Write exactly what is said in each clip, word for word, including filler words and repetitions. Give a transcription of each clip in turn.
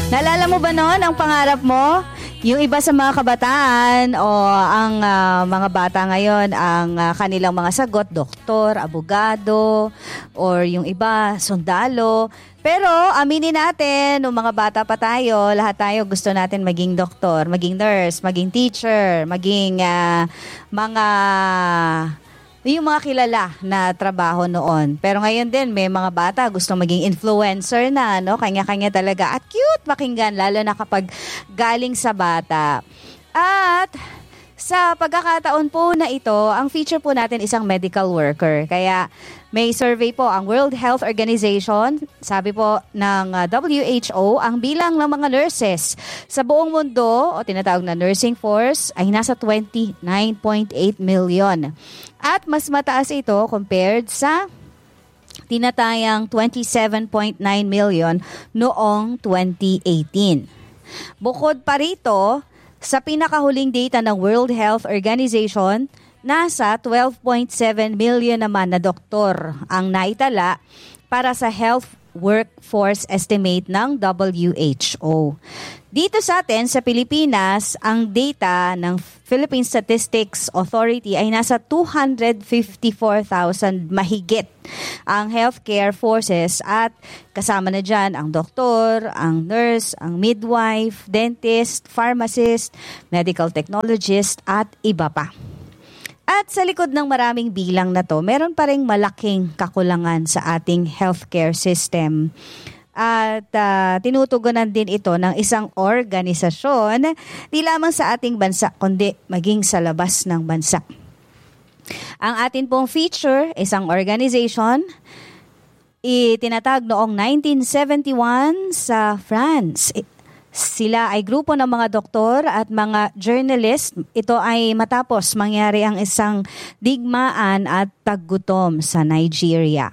Naalala mo ba noon ang pangarap mo? Yung iba sa mga kabataan o ang uh, mga bata ngayon, ang uh, kanilang mga sagot, doktor, abogado, or yung iba, sundalo. Pero aminin natin, nung mga bata pa tayo, lahat tayo gusto natin maging doktor, maging nurse, maging teacher, maging uh, mga... yung mga kilala na trabaho noon. Pero ngayon din, may mga bata gusto maging influencer na, no? Kanya-kanya talaga. At cute pakinggan, lalo na kapag galing sa bata. At sa pagkakataon po na ito, ang feature po natin isang medical worker. Kaya may survey po ang World Health Organization. Sabi po ng uh, W H O, ang bilang ng mga nurses sa buong mundo o tinatawag na nursing force ay nasa twenty-nine point eight million. At mas mataas ito compared sa tinatayang twenty-seven point nine million noong twenty eighteen. Bukod pa rito, sa pinakahuling data ng World Health Organization, nasa twelve point seven million naman na doktor ang naitala para sa health workforce estimate ng W H O. Dito sa atin, sa Pilipinas, ang data ng Philippine Statistics Authority ay nasa two hundred fifty-four thousand mahigit ang healthcare forces at kasama na dyan ang doktor, ang nurse, ang midwife, dentist, pharmacist, medical technologist at iba pa. At sa likod ng maraming bilang na to, meron pa ring malaking kakulangan sa ating healthcare system. At uh, tinutugunan din ito ng isang organisasyon, di lamang sa ating bansa, kundi maging sa labas ng bansa. Ang atin pong feature, isang organization, itinatag noong nineteen seventy-one sa France. Sila ay grupo ng mga doktor at mga journalist. Ito ay matapos mangyari ang isang digmaan at taggutom sa Nigeria.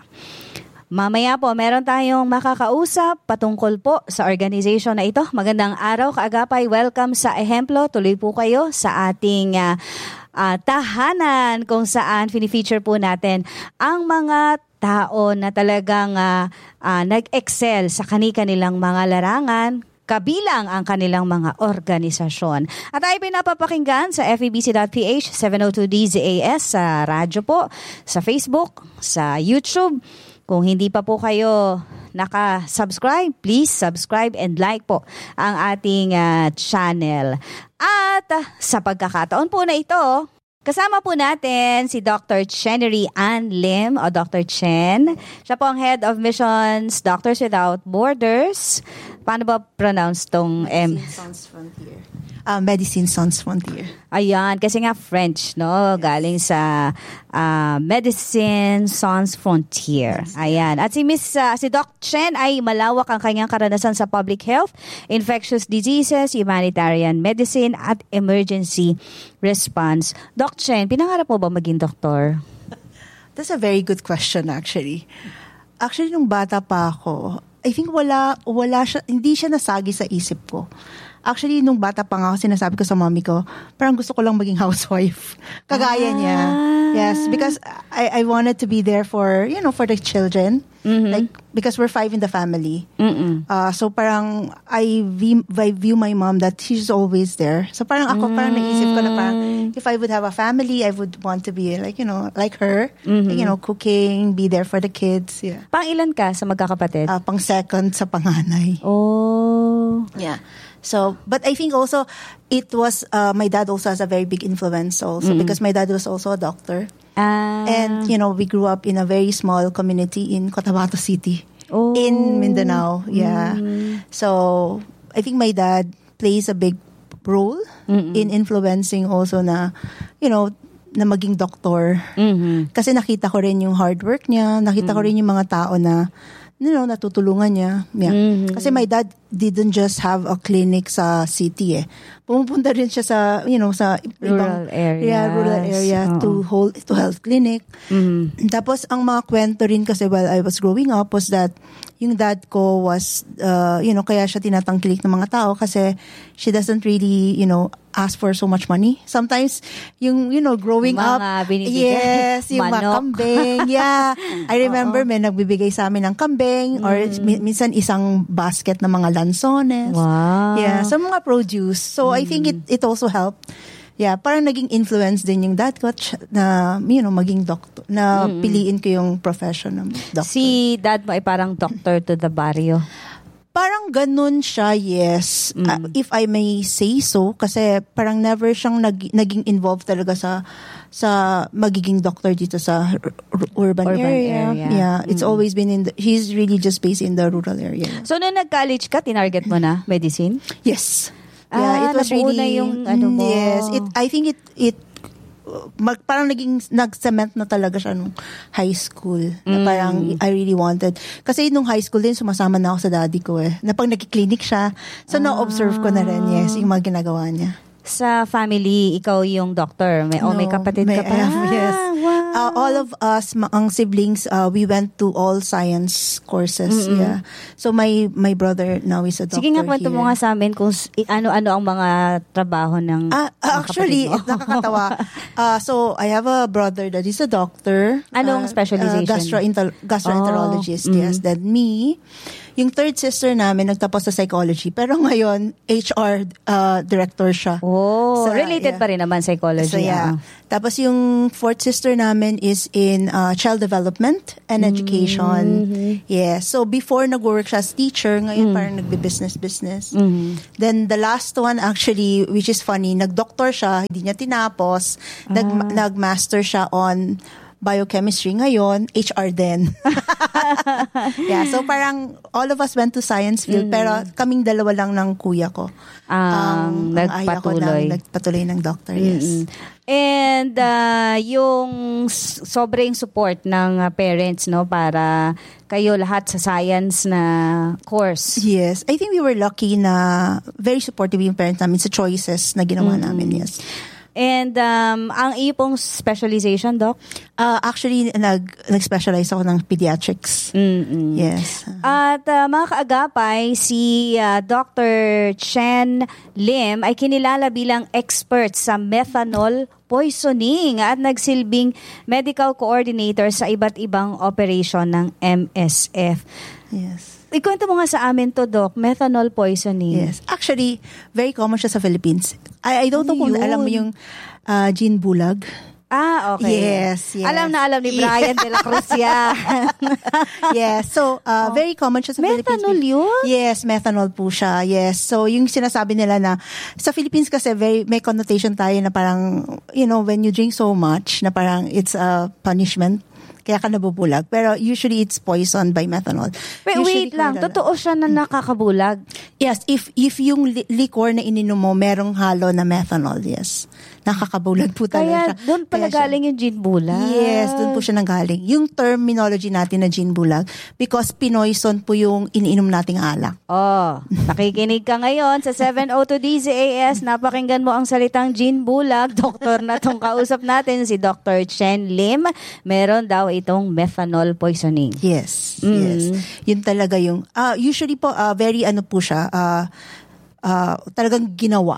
Mamaya po, meron tayong makakausap patungkol po sa organization na ito. Magandang araw, kaagapay. Welcome sa Ehemplo. Tuloy po kayo sa ating uh, uh, tahanan kung saan fini-feature po natin ang mga tao na talagang uh, uh, nag-excel sa kani-kanilang mga larangan, kabilang ang kanilang mga organisasyon. At tayo pinapapakinggan sa F E B C dot P H, seven oh two D Z A S, sa radyo po, sa Facebook, sa YouTube. Kung hindi pa po kayo naka-subscribe, please subscribe and like po ang ating uh, channel. At uh, sa pagkakataon po na ito, kasama po natin si Doctor Chenery Ann Lim o Doctor Chen. Siya po ang Head of Missions Doctors Without Borders. Paano ba pronounce tong M? Sans Frontier. Uh, Medicine Sans Frontier. Ayan, kasi nga French, no? Galing sa uh, Medicine Sans Frontier. Ayan. At si Miss uh, si Doc Chen ay malawak ang kanyang karanasan sa public health, infectious diseases, humanitarian medicine, at emergency response. Doc Chen, pinangarap mo ba maging doktor? That's a very good question actually. Actually, nung bata pa ako, I think wala, wala siya, hindi siya nasagi sa isip ko. Actually, nung bata pa nga ako, sinasabi ko sa mommy ko, parang gusto ko lang maging housewife. Kagaya ah. niya. Yes, because I I wanted to be there for, you know, for the children. Mm-hmm. Like, because we're five in the family. Uh, so parang, I view, I view my mom that she's always there. So parang ako, mm-hmm. parang naisip ko na parang, if I would have a family, I would want to be like, you know, like her. Mm-hmm. Like, you know, cooking, be there for the kids. Yeah. Pang ilan ka sa magkakapatid? Uh, pang second sa panganay. Oh. Yeah. So, but I think also, it was, uh, my dad also has a very big influence also, mm-hmm. because my dad was also a doctor. Ah. And, you know, we grew up in a very small community in Cotabato City. Oh. In Mindanao. Yeah. Mm-hmm. So, I think my dad plays a big role mm-hmm. in influencing also na, you know, na maging doktor. Mm-hmm. Kasi nakita ko rin yung hard work niya, nakita mm-hmm. ko rin yung mga tao na, you know, natutulungan niya. Yeah. Mm-hmm. Kasi my dad didn't just have a clinic sa city eh. Pumupunta rin siya sa, you know, sa rural ibang, area. Yeah, rural area oh. to hold to health clinic. Mm-hmm. Tapos ang mga kwento rin kasi while I was growing up was that yung dad ko was, uh, you know, kaya siya tinatangkilik ng mga tao kasi she doesn't really, you know, ask for so much money. Sometimes, yung, you know, growing mga up, binibigay. yes, yung mga kambing, yeah. I remember may nagbibigay sa amin ng kambing or min- minsan isang basket ng mga lanzones. Wow. Yeah, sa mga produce. So, I think it it also helped. Yeah, parang naging influence din yung dad ko na, you know, maging doctor. Na mm-hmm. piliin ko yung profession ng doctor. Si dad mo ay parang doctor to the barrio. Parang ganun siya, yes. Mm. Uh, if I may say so. Kasi parang never siyang nag, naging involved talaga sa sa magiging doctor dito sa r- r- urban, urban area. area. Yeah, it's mm. always been in the, he's really just based in the rural area. So, nung nag-college ka, tinarget mo na medicine? Yes. Ah, yeah, it was really, na yung ano mo. Yes, it, I think it, it mag, parang naging nag-cement na talaga siya nung high school. Na parang I really wanted. Kasi nung high school din, sumasama na ako sa daddy ko eh. Na pag nagki-clinic siya, so ah. na-observe ko na rin, yes, yung mga ginagawa niya. Sa family, ikaw yung doctor. May, no, oh, may kapatid may, ka pa? Uh, yes. Wow. Uh, all of us, ang siblings, uh, we went to all science courses. Mm-hmm. Yeah. So my my brother now is a doctor. Sige nga, kwento here. mo nga sa amin kung ano-ano ang mga trabaho ng uh, uh, Actually, nakakatawa. Uh, so I have a brother that is a doctor. Anong uh, specialization? Uh, gastroenter- gastroenterologist. Oh, yes. Mm. Then me. Yung third sister namin, nagtapos sa psychology. Pero ngayon, H R uh, director siya. Oh, so, related yeah. pa rin naman psychology. So, yeah. Uh. Tapos yung fourth sister namin is in uh, child development and education. Mm-hmm. Yeah. So before nag-work siya as teacher, ngayon mm-hmm. parang nagbe-business-business. Mm-hmm. Then the last one actually, which is funny, nag-doctor siya, hindi niya tinapos. Ah. Nag- nag-master siya on biochemistry. Ngayon, H R din. Yeah, so parang all of us went to science field, mm. pero kaming dalawa lang ng kuya ko. Ang um, nagpatuloy. Ng, nagpatuloy ng doctor, yes. Mm-hmm. And uh, yung sobrang support ng uh, parents, no, para kayo lahat sa science na course. Yes, I think we were lucky na very supportive yung parents namin sa choices na ginawa mm-hmm. namin, yes. And um, ang iyo pong specialization, Doc? Uh, actually, nag, nag-specialize ako ng pediatrics. Mm-mm. Yes. At uh, mga kaagapay, si uh, Doctor Chen Lim ay kinilala bilang expert sa methanol poisoning at nagsilbing medical coordinator sa iba't ibang operation ng M S F. Yes. Ikwento mo nga sa amin to, Doc, methanol poisoning. Yes. Actually, very common siya sa Philippines. I, I don't know kung alam mo yung uh, Jean Bulag. Ah, okay. Yes, yes. Alam na alam ni Brian de la Cruz yan. Yes. So, uh, oh. very common siya sa methanol Philippines. Methanol yun? Yes, methanol po siya. Yes. So, yung sinasabi nila na sa Philippines kasi very, may connotation tayo na parang, you know, when you drink so much, na parang it's a punishment. Kaya ka nabubulag. Pero usually it's poisoned by methanol. Wait, usually, wait lang. Totoo siya na nakakabulag? Yes. If if yung li- liquor na ininom mo, merong halo na methanol, yes. Nakakabulag po talaga siya. Kaya doon pala galing yung gin bulag? Yes, doon po siya nanggaling. Yung terminology natin na gin bulag, because pinoison po yung iniinom nating alak. Oh, nakikinig ka ngayon sa seven oh two D Z A S. Napakinggan mo ang salitang gin bulag. Doktor na tong kausap natin, si Doctor Chen Lim. Meron daw itong methanol poisoning. Yes, mm. yes. Yun talaga yung, uh, usually po, uh, very ano po siya, uh, uh, talagang ginawa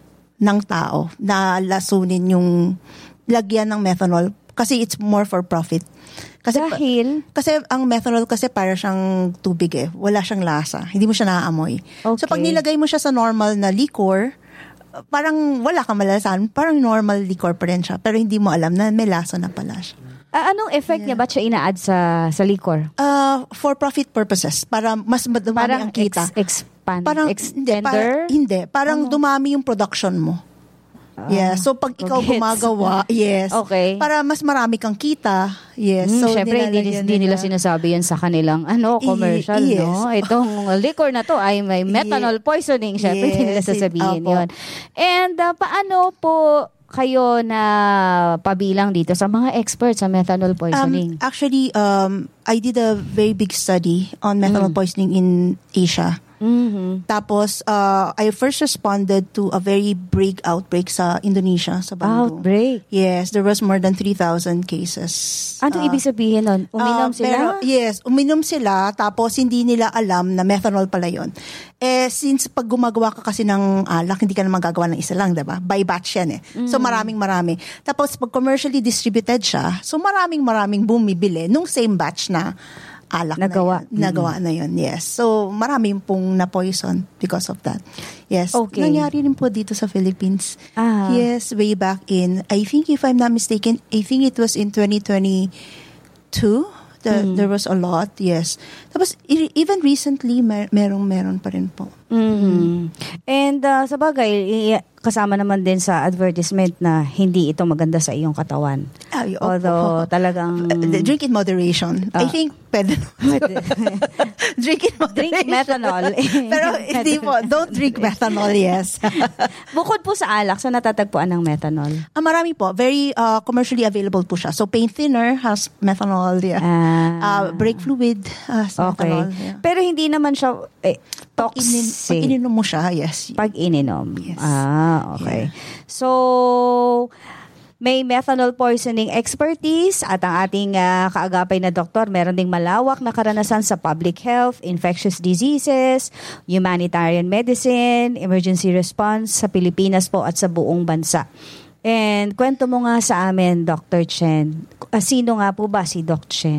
ng tao na lasunin yung lagyan ng methanol kasi it's more for profit. Kasi, Dahil? Kasi ang methanol kasi para siyang tubig eh. Wala siyang lasa. Hindi mo siya naaamoy. Okay. So pag nilagay mo siya sa normal na liquor, parang wala kang malalasan. Parang normal liquor pa rin siya. Pero hindi mo alam na may lasa na pala siya. Uh, anong effect yeah. niya? Ba't siya ina-add sa, sa liquor? Uh, for profit purposes. Para mas madumami parang ang kita. Ex- expand? Parang, extender? Hindi. Para, hindi, parang ano? Dumami yung production mo. Uh, yeah. So, pag ikaw gets. gumagawa, yes. Okay. Para mas marami kang kita. Yes. Mm, so, syempre, hindi, hindi nila sinasabi yan sa kanilang ano commercial, I, yes. no? Itong liquor na to ay may methanol poisoning. Syempre, yes. hindi nila sasabihin it, yun. And uh, paano po kayo na pabilang dito sa mga experts sa methanol poisoning? Um, actually, um, I did a very big study on methanol mm. poisoning in Asia. Mm-hmm. Tapos, uh, I first responded to a very big outbreak sa Indonesia, sa Bandung. Outbreak? Yes, there was more than three thousand cases. Ano uh, ibig sabihin nun? Uminom uh, sila? Pero, yes, uminom sila, tapos hindi nila alam na methanol pala yun. Eh, since pag gumagawa ka kasi ng alak, hindi ka naman gagawa ng isa lang, diba? By batch yan eh. Mm-hmm. So, maraming marami. Tapos, pag commercially distributed siya, so maraming maraming bumibili nung same batch na alak Nagawa. na yun. Nagawa na yun, yes. So, marami pong na-poison because of that. Yes. Okay. Nangyari rin po dito sa Philippines. Ah. Yes, way back in, I think if I'm not mistaken, I think it was in twenty twenty-two. The, Mm. There was a lot, yes. Tapos, i- even recently, mer- merong meron pa rin po. Mhm. And uh, sa bagay, i- kasama naman din sa advertisement na hindi ito maganda sa iyong katawan. Ay, opo. Although talagang... Uh, drink in moderation. I Ah. think pwede. Drink in moderation. Drink methanol. Pero hindi po, don't drink methanol, yes. Bukod po sa alak, sa natatagpuan ng methanol? Ah, marami po. Very uh, commercially available po siya. So, pain thinner has methanol. Yeah. Ah. Uh, brake fluid has Okay. methanol. Yeah. Pero hindi naman siya eh, Pag, inin, pag toxic. ininom mo siya, yes. Pag ininom. Yes. Ah, okay. So, may methanol poisoning expertise at ang ating ah, kaagapay na doktor, meron ding malawak na karanasan sa public health, infectious diseases, humanitarian medicine, emergency response sa Pilipinas po at sa buong bansa. And kwento mo nga sa amin, Doctor Chen, ah, sino nga po ba si Doc Chen?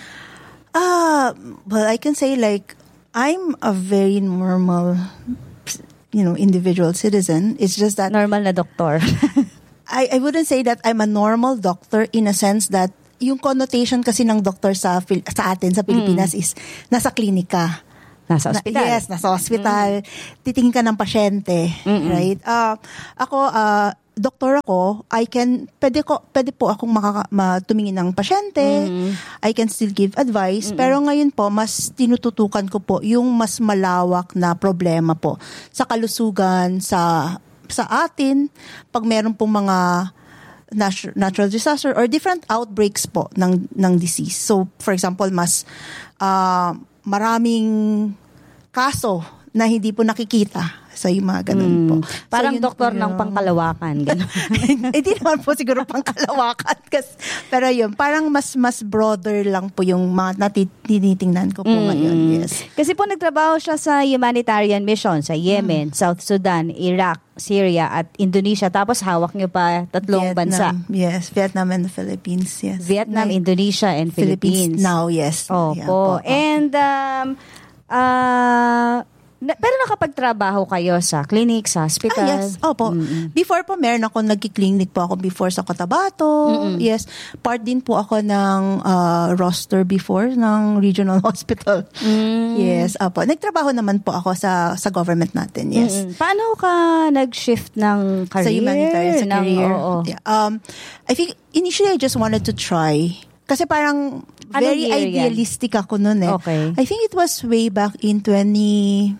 Ah, well, I can say like, I'm a very normal, you know, individual citizen. It's just that Normal na doktor. I, I wouldn't say that I'm a normal doctor in a sense that yung connotation kasi ng doctor sa Phil- sa atin sa Pilipinas is nasa klinika. Nasa Na- ospital. yes, nasa hospital. Titingin ka ng pasyente, right? Uh, ako, uh, doktor ako, I can, pwede, ko, pwede po akong makaka, matumingin ng pasyente, I can still give advice, pero ngayon po, mas tinututukan ko po yung mas malawak na problema po sa kalusugan, sa sa atin, pag meron pong mga natu- natural disaster or different outbreaks po ng ng disease. So, for example, mas uh, maraming kaso na hindi po nakikita sa yung mga ganun po. Parang So, yun doktor po ng yung- pangkalawakan. Ganun. Hindi naman po siguro pangkalawakan. Kas, pero yun, parang mas mas broader lang po yung mga natinitingnan ko po ngayon. Yes. Kasi po nagtrabaho siya sa humanitarian mission sa Yemen, South Sudan, Iraq, Syria at Indonesia. Tapos hawak niyo pa tatlong bansa. Vietnam, yes. Vietnam and the Philippines, yes. Vietnam, Like, Indonesia, and Philippines. now, yes. Opo. Yeah, po. And, um, ah, na- pero nakapagtrabaho kayo sa clinic, sa hospital? Ah, yes. Opo. Before po, meron ako, nagki-clinic po ako before sa Cotabato. Yes. Part din po ako ng uh, roster before ng regional hospital. Yes. Opo. Nagtrabaho naman po ako sa sa government natin. Yes. Mm. Paano ka nag-shift ng career? Sa humanitarian sa Ng- career. oo. Yeah. Um, I think initially I just wanted to try. Kasi parang Anong very year yan? idealistic ako noon eh. Okay. I think it was way back in twenty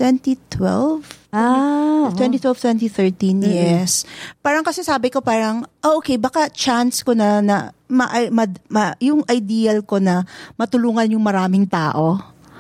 twelve. Ah, oo. twenty twelve, twenty thirteen, yes. Parang kasi sabi ko parang, oh, okay, baka chance ko na, na ma, ma, ma, yung ideal ko na matulungan yung maraming tao.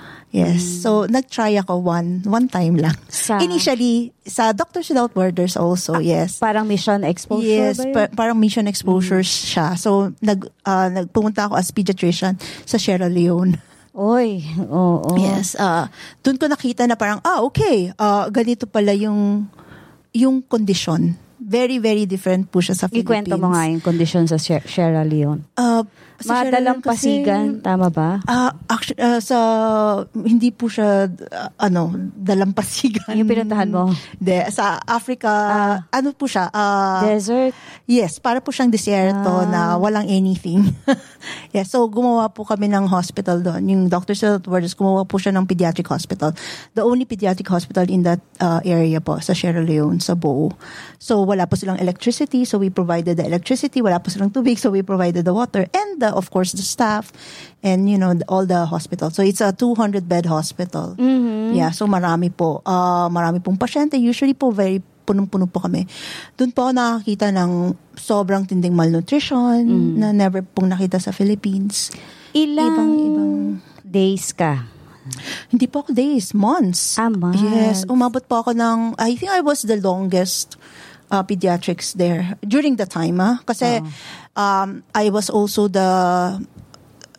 Yes. So, nag-try ako one one time lang. Sa- Initially, sa Doctors Without Borders also, yes. Parang mission exposure Yes, ba yun? pa- parang mission exposure siya. So, nag, uh, nagpumunta ako as pediatrician sa Sierra Leone. Oy, oo. Yes, uh, doon ko nakita na parang, ah, okay, uh, ganito pala yung, yung condition. Very, very different po siya sa Philippines. Ikwento mo nga yung kondisyon sa Sier- Sierra Leone. Uh, sa Sierra Leone kasi, Madalampasigan, tama ba? Ah, actually, ah, sa hindi po siya ah, ano, dalampasigan. Yung pinuntahan mo? De, sa Africa, ano po siya? ah, Desert? yes, para po siyang desierto Ah. na walang anything. yes, so gumawa po kami ng hospital doon. Yung Doctors Without Borders, gumawa po siya ng pediatric hospital. The only pediatric hospital in that ah, area po sa Sierra Leone, sa Boe. So wala po silang electricity, so we provided the electricity. Wala po silang tubig, so we provided the water and the, of course, the staff and, you know, all the hospital. So it's a two hundred bed hospital. Yeah, so marami po. ah, marami pong pasyente. Usually po, very punong-puno po kami. Doon po ako nakakita ng sobrang tinding malnutrition na never pong nakita sa Philippines. Ilang Ibang-ibang- days ka? Hindi po ako days, months. Ah, months. Yes, umabot po ako ng, I think I was the longest uh, pediatrics there during the time, ah. Kasi um, I was also the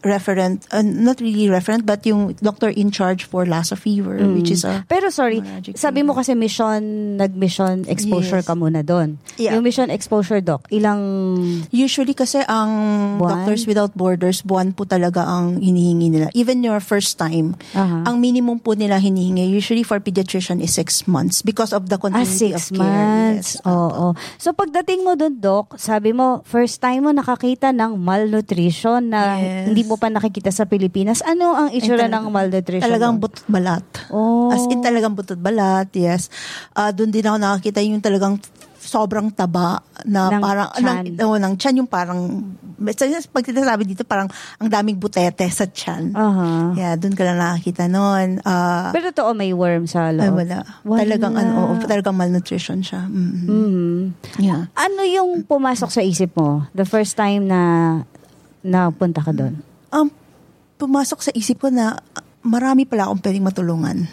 referent, uh, not really referent, but yung doctor in charge for Lassa fever, mm. which is a... Pero sorry, sabi mo kasi mission, nag-mission exposure yes. ka muna doon. Yeah. Yung mission exposure, doc, ilang... Usually kasi ang buwan? Doctors Without Borders, buwan po talaga ang hinihingi nila. Even your first time, uh-huh. ang minimum po nila hinihingi, usually for pediatrician is six months because of the continuity ah, of care. Months. Yes. Oo. So pagdating mo doon, doc, sabi mo, first time mo nakakita ng malnutrition na yes. hindi mo pa nakikita sa Pilipinas. Ano ang itsura ng malnutrition? Talagang butot balat. Oh. As in talagang butot balat, yes. Uh, doon din ako nakakita yung talagang sobrang taba na ng parang tiyan. ng, oh, ng tiyan yung parang pag sinasabi dito parang ang daming butete sa tiyan. Uh-huh. Yeah, doon ka lang nakakita noon. Uh, Pero totoo may worm sa loob. Ay, wala. wala. Talagang ano, oh, talagang malnutrition siya. Mm-hmm. Mm-hmm. Yeah. Ano yung pumasok sa isip mo the first time na napunta ka doon? Um, pumasok sa isip ko na marami pala akong pwedeng matulungan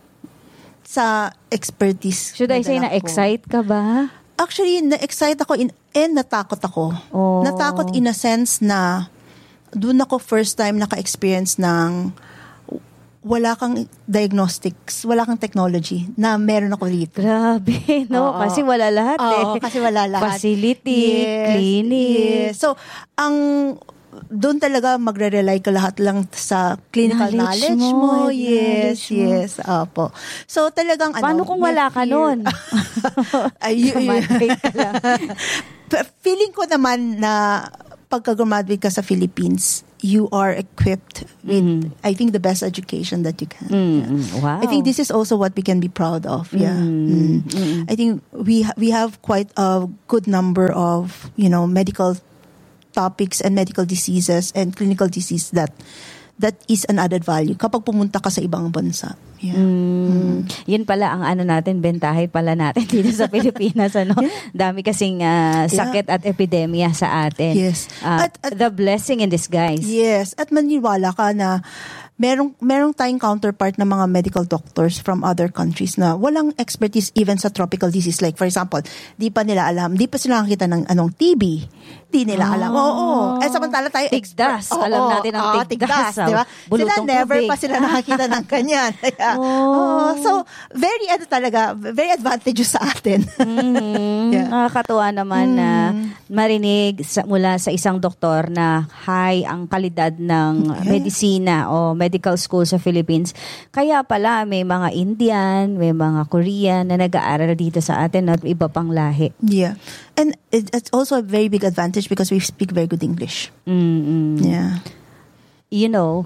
sa expertise. Should I say na excite ka ba? Actually, na-excite ako in, and natakot ako. Oh. Natakot in a sense na doon ako first time naka-experience ng wala kang diagnostics, wala kang technology na meron ako dito. Grabe, no? Oo. Kasi wala lahat eh. Oo, kasi wala lahat. Facility, yes, clinic. Yes. So, ang doon talaga magre-rely ka lahat lang sa clinical knowledge, knowledge mo. mo. Yes, knowledge yes. Mo. Opo. So, talagang paano ano, kung wala ka nun? Ay, graduate ka lang. Feeling ko naman na pagka-graduate ka sa Philippines, you are equipped with, mm-hmm. I think, the best education that you can. Mm-hmm. Yeah. Wow. I think this is also what we can be proud of. Yeah. Mm-hmm. Mm. I think we we have quite a good number of, you know, medical topics and medical diseases and clinical disease that that is an added value kapag pumunta ka sa ibang bansa. Yeah. Mm. Mm. Yun pala ang ano natin, bentahe pala natin dito sa Pilipinas. Ano? Yeah. Dami kasing uh, sakit yeah. at epidemya sa atin. Yes. Uh, at, at, the blessing in disguise. Yes. At maniwala ka na merong merong tayong counterpart na mga medical doctors from other countries na walang expertise even sa tropical disease. Like for example, di pa nila alam, di pa sila nakakita ng anong T B. Di nila oh. alam. Oo. Oh, oh. Eh samantala tayo tigdas. Oh, alam oh, natin ang oh, tigdas. tigdas, di ba? Sila never tubig. pa sila nakakita ng ganyan. oh. oh. So, very ano talaga, very advantageous sa atin. mm-hmm. yeah. Nakakatuwa naman mm. na marinig sa, mula sa isang doktor na high ang kalidad ng yeah. medisina o medical school sa Philippines. Kaya pala may mga Indian, may mga Korean na nag-aaral dito sa atin at iba pang lahi. Yeah. And it, it's also a very big advantage because we speak very good English. Mm-hmm. Yeah. You know.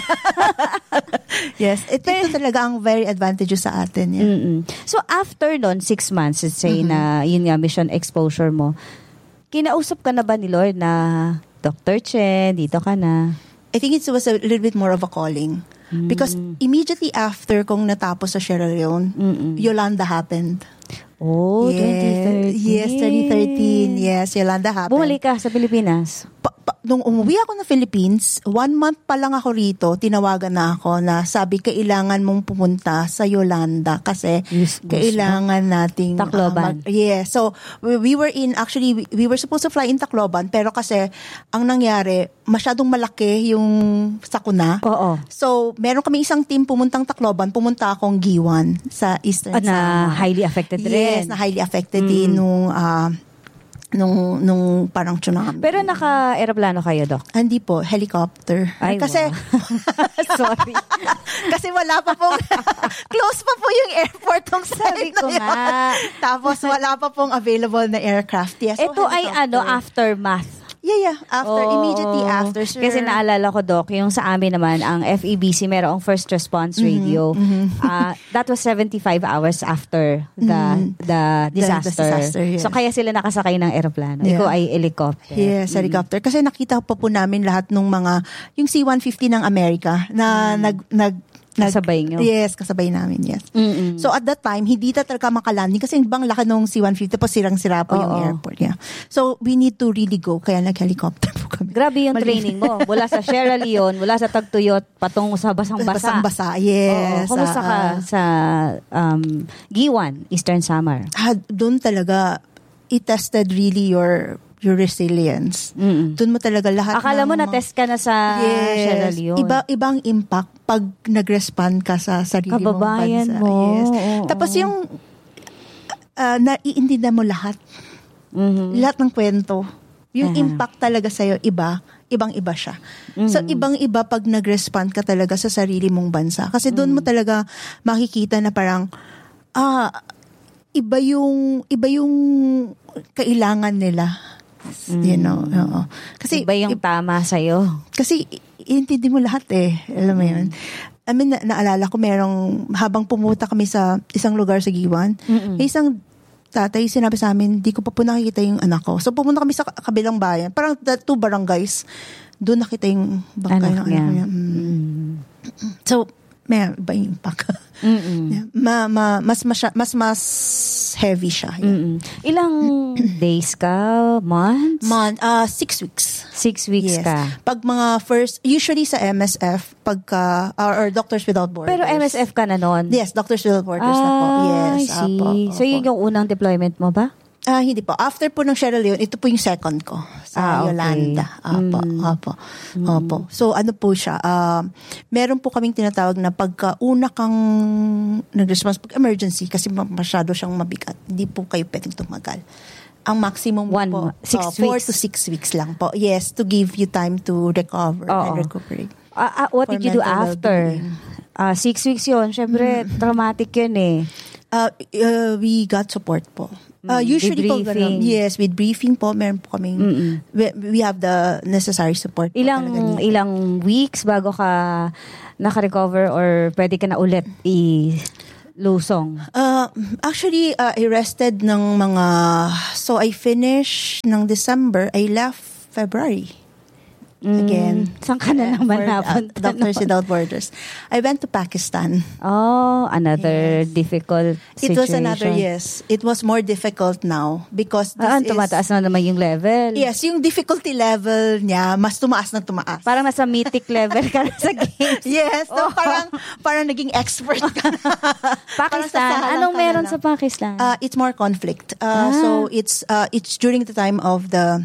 Yes. It, ito talaga ang very advantageous sa atin. Yeah. Mm-hmm. So after nun, six months, let's say mm-hmm. na yun nga, mission exposure mo, kinausap ka na ba ni Lord na Doctor Chen, dito ka na? I think it was a little bit more of a calling. Mm. Because immediately after kong natapos sa Sierra Leone, Mm-mm. Yolanda happened. Oh, yes. twenty thirteen. Yes, twenty thirteen. Yes, Yolanda happened. Bumalik ka sa Pilipinas? Pa, pa, nung umuwi ako ng Philippines, one month pa lang ako rito, tinawagan na ako na sabi, kailangan mong pumunta sa Yolanda kasi yes, kailangan nating... Tacloban. Uh, mag, yeah, so we, we were in, actually, we, we were supposed to fly in Tacloban, pero kasi ang nangyari, masyadong malaki yung sakuna. Oo. So, meron kami isang team pumuntang Tacloban, pumunta akong Giwan sa Eastern uh, na Samar. highly affected rin. Yes, na highly affected mm. din nung... Uh, nung nung parang tsunami. Pero naka-aeroplano kayo, Doc? Hindi po, helicopter. Ay, kasi wow. Sorry. Kasi wala pa pong close pa po yung airport tong sabi ko nga. Tapos wala pa pong available na aircraft. Yes, ito so ay ano, aftermath. Yeah, yeah. After, oh, immediately after, sir. Kasi naalala ko, Doc, yung sa amin naman, ang F E B C, merong first response radio. Mm-hmm. Uh, that was seventy-five hours after the mm-hmm. the disaster. The, the disaster yes. So, kaya sila nakasakay ng aeroplano. Yeah. Ikaw ay helicopter. Yes, mm-hmm. helicopter. Kasi nakita pa po namin lahat ng mga, yung C one fifty ng Amerika na mm-hmm. nag, nag, kasabay nyo? Yes, kasabay namin, yes. Mm-mm. So, at that time, hindi ta talaga makalanding kasi bang laki nung C one fifty, tapos sirang-sira po Oo. yung airport. Yeah. So, we need to really go, kaya nag-helicopter po kami. Grabe yung Mali- training mo. Mula sa Sierra Leone, mula sa Tagtuyot, patungo sa Basang-Basa. Basang-Basa, yes. Oo. Kumusta ka uh, sa um, Giwan, Eastern Samar? Ah, doon talaga, it tested really your your resilience. Mm-mm. Doon mo talaga lahat Akala ng mo na-test ka na sa Sierra Leone. Iba, ibang impact pag nag-respond ka sa sarili Kababayan mong bansa. mo. Yes. Oo. Tapos yung uh, naiintindihan mo lahat. Mm-hmm. Lahat ng kwento. Yung Uh-huh. impact talaga sa'yo, iba. Ibang-iba siya. Mm-hmm. So, ibang-iba pag nag-respond ka talaga sa sarili mong bansa. Kasi doon mm-hmm. mo talaga makikita na parang, ah, iba yung, iba yung kailangan nila. Mm-hmm. You know, oo. Kasi, iba yung tama sa'yo. Kasi, iintindi mo lahat eh. Alam mo yun. I mean, na- naalala ko merong, habang pumunta kami sa isang lugar sa Giwan, mm-hmm. isang tatay, sinabi sa amin, di ko pa po nakikita yung anak ko. So, pumunta kami sa kabilang bayan. Parang the two barangays. Doon nakita yung bangkay ng anak niya. Mm. Mm. So, may iba yung impact. ma, ma, mas, mas, mas, mas heavy siya. Yeah. Ilang days ka? Months? Month, uh, six weeks. Six weeks yes. ka. Pag mga first, usually sa M S F, pagka, or, or Doctors Without Borders. Pero M S F ka na nun? Yes, Doctors Without Borders ah, na po. Yes. I see. Apo, so, yun yung unang deployment mo ba? Ah, uh, hindi po. After po ng Sierra Leone, ito po yung second ko sa ah, okay. Yolanda. Apo, mm. apo. Mm. Opo. So, ano po siya? Uh, meron po kaming tinatawag na pagka una kang nag-response, pag emergency, kasi masyado siyang mabigat, hindi po kayo pwedeng tumagal. Ang maximum One, po, six uh, four weeks. to six weeks lang po. Yes, to give you time to recover Oo. and recuperate. Uh, uh, what For did you do after? Uh, six weeks yun. Siyempre, mm. traumatic yun eh. Uh, uh, we got support po. Uh, usually po, ganun, yes, with briefing po, meron po kaming, we, we have the necessary support. Ilang ilang weeks bago ka naka-recover or pwede ka na ulit i-lusong? Uh, actually, uh, I rested ng mga, so I finished ng December, I left February. Again. Mm, saan ka na naman napunta? Uh, Doctors Without Borders. I went to Pakistan. Oh, another yes. difficult situation. It was another, yes. It was more difficult now because this ah, is... tumataas na naman yung level. Yes, yung difficulty level niya, mas tumaas na tumaas. Parang nasa mythic level ka na sa games. Yes, oh. no, parang, parang naging expert ka na. Pakistan? Anong meron sa Pakistan? Uh, it's more conflict. Uh, ah. So, it's uh, it's during the time of the...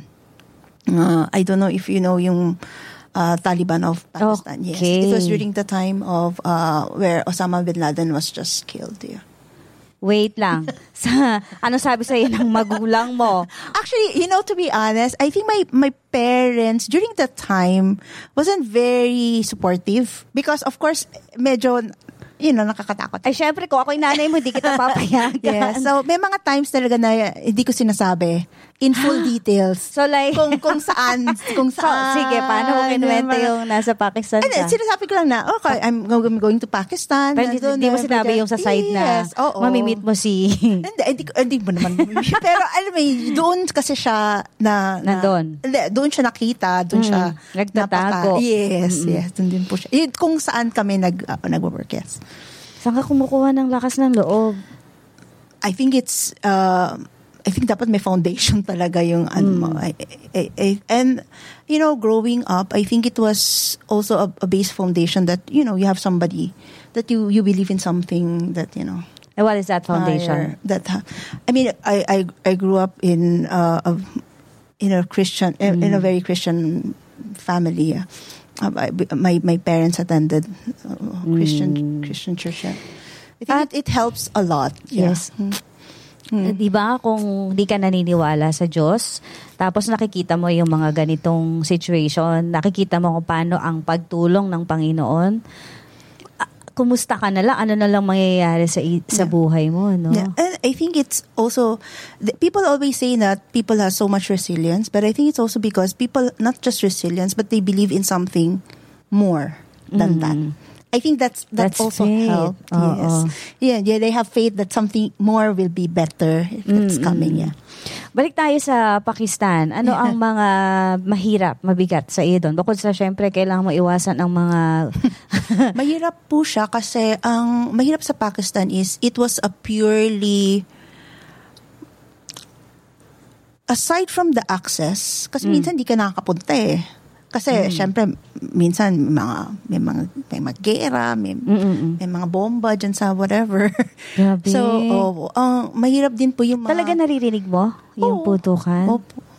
Uh, I don't know if you know yung uh, Taliban of Pakistan. Okay. Yes, it was during the time of uh, where Osama bin Laden was just killed. Yeah. Wait lang. Sa, ano sabi sa'yo ng magulang mo? Actually, you know, to be honest, I think my my parents during that time wasn't very supportive because of course medyo you know, nakakatakot. Ay, syempre, kung ako yung nanay mo, hindi kita papayagan. Yes. So, may mga times talaga na hindi ko sinasabi in full details. So, like, kung, kung saan, kung saan. So, sige, paano mo kinuwento yung nasa Pakistan ka? And, sinasabi ko lang na, okay, I'm going to Pakistan. Pero hindi mo sinabi yung sa side yes, na, oo. mamimit mo si... Hindi, hindi, hindi mo naman. Pero, alam mo, doon kasi siya na... na Nandun? Hindi, doon siya nakita, doon mm, siya... Nagtatago. Napaka, yes, mm-hmm. yes. Doon din po siya. Yun, kung saan kami nag, uh, nag-work, yes. Saan ka kumukuha ng lakas ng loob? I think it's, uh, I think dapat may foundation talaga yung ano mo. Mm. I, I, I, and, you know, growing up, I think it was also a, a base foundation that, you know, you have somebody that you, you believe in something that, you know. And what is that foundation? Higher, that, I mean, I, I, I grew up in, uh, a, in a Christian, mm. in a very Christian family. Uh, Uh, my my parents attended uh, Christian mm. Christian church. Yeah. I think At, it, it helps a lot. Yes. Yeah. Mm. Di ba kung di ka naniniwala sa Diyos, tapos nakikita mo yung mga ganitong situation, nakikita mo kung paano ang pagtulong ng Panginoon, kumusta ka na lang, ano na lang mangyayari sa sa yeah. buhay mo, no? Yeah. And I think it's also, people always say that people have so much resilience, but I think it's also because people, not just resilience, but they believe in something more than mm. that. I think that's that that's also faith. helped. Oh, yes. oh. Yeah, yeah, they have faith that something more will be better if it's Mm-mm. coming, yeah. Balik tayo sa Pakistan. Ano yeah. ang mga mahirap, mabigat sa iyo doon? Bukod sa syempre, kailangan mo iwasan ang mga... Mahirap po siya kasi ang mahirap sa Pakistan is it was a purely... Aside from the access, kasi mm. minsan di ka nakakapunta eh. Kasi mm. syempre, minsan may mga, may mga, may mga gera, may, may mga bomba dyan sa whatever. Grabe. So, oh, uh, mahirap din po yung mga... Talaga naririnig mo yung oh, putukan? Opo.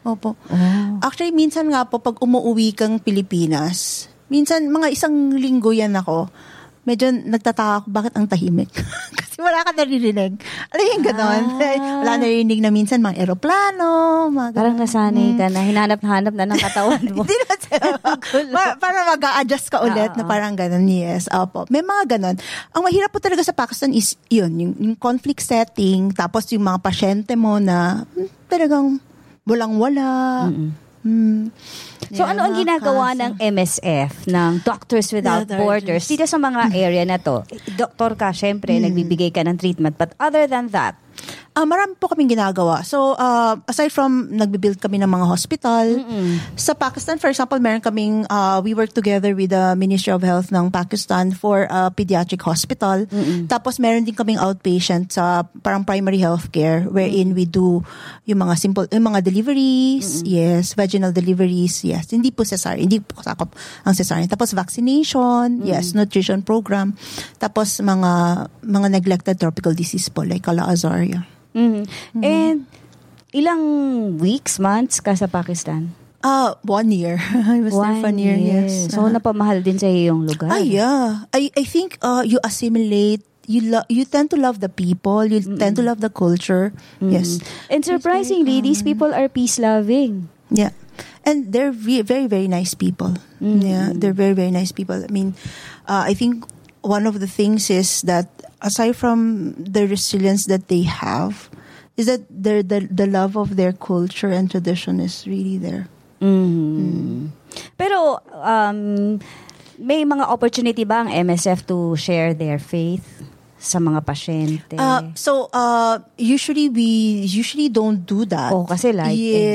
Opo. Oh. Actually, minsan nga po, pag umuwi kang Pilipinas, minsan mga isang linggo yan ako, medyo nagtataka ako, bakit ang tahimik? Kasi wala ka naririnig. Alam yung gano'n? Ah. Wala naririnig na minsan mga eroplano, mga Parang ganon. nasanay ka na, hinanap-hanap na ng katawan mo. Hindi na pa- para mag-a-adjust ka ulit Ah, na ah. parang gano'n. Yes, opo. May mga gano'n. Ang mahirap po talaga sa Pakistan is yun, yung, yung conflict setting, tapos yung mga pasyente mo na hmm, talagang walang-wala. Hmm. So Yeah, ano ang mga ginagawa kaso. ng M S F, ng Doctors Without Without Borders, Borders. dito sa mga area na to? Doktor ka, syempre, nagbibigay ka ng treatment. But other than that, Ah, marami po kaming ginagawa. So, uh, aside from nagbibuild kami ng mga hospital, sa Pakistan, for example, meron kaming, uh, we work together with the Ministry of Health ng Pakistan for a pediatric hospital. Tapos, meron din kaming outpatient sa parang primary healthcare wherein we do yung mga simple, yung mga deliveries, yes, vaginal deliveries, yes. Hindi po cesarean, hindi po kasakop ang cesarean. Tapos, vaccination, yes, nutrition program. Tapos, mga mga neglected tropical disease po, like Kala-Azar. mhm. And ilang weeks, months ka sa Pakistan? Ah, one year. I was there for one year, yes. So, napamahal din sa iyo yung lugar. Ah, yeah. I I think uh, you assimilate. You lo- you tend to love the people. You tend to love the culture. Yes. And surprisingly, these people are peace-loving. Yeah. And they're ve- very, very nice people. Yeah, they're very, very nice people. I mean, uh, I think one of the things is that aside from the resilience that they have, is that their the the love of their culture and tradition is really there. Mhm. Pero, um, may mga opportunity ba ang M S F to share their faith sa mga pasyente? Uh, so uh, usually we usually don't do that. Oh, kasi like, Yeah.